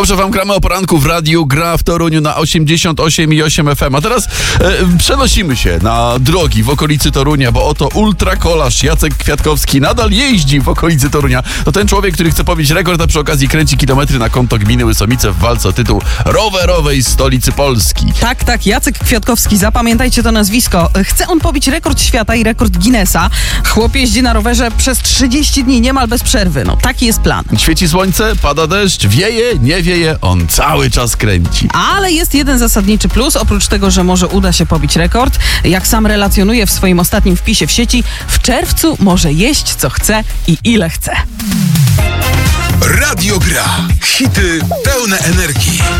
Dobrze wam gramy o poranku w radiu, gra w Toruniu na 88,8 FM. A teraz przenosimy się na drogi w okolicy Torunia, bo oto ultrakolarz Jacek Kwiatkowski nadal jeździ w okolicy Torunia. To ten człowiek, który chce pobić rekord, a przy okazji kręci kilometry na konto gminy Łysomice w walce o tytuł rowerowej stolicy Polski. Tak, Jacek Kwiatkowski, zapamiętajcie to nazwisko. Chce on pobić rekord świata i rekord Guinnessa. Chłop jeździ na rowerze przez 30 dni, niemal bez przerwy. No, taki jest plan. Świeci słońce, pada deszcz, wieje, nie wieje, on cały czas kręci. Ale jest jeden zasadniczy plus, oprócz tego, że może uda się pobić rekord. Jak sam relacjonuje w swoim ostatnim wpisie w sieci, w czerwcu może jeść co chce i ile chce. Radio Gra. Hity pełne energii.